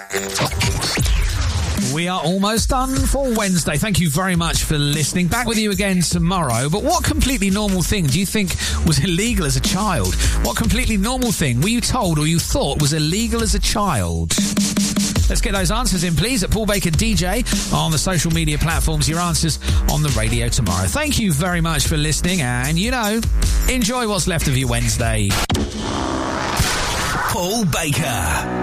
We are almost done for Wednesday. Thank you very much for listening. Back with you again tomorrow. But what completely normal thing do you think was illegal as a child? What completely normal thing were you told or you thought was illegal as a child? Let's get those answers in, please, at Paul Baker DJ on the social media platforms. Your answers on the radio tomorrow. Thank you very much for listening. And, enjoy what's left of your Wednesday. Paul Baker.